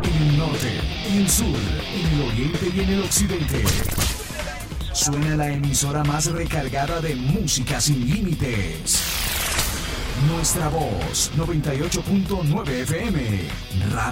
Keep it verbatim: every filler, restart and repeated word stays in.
En el norte, en el sur, en el oriente y en el occidente. Suena la emisora más recargada de música sin límites. Nuestra voz, noventa y ocho punto nueve F M. Radio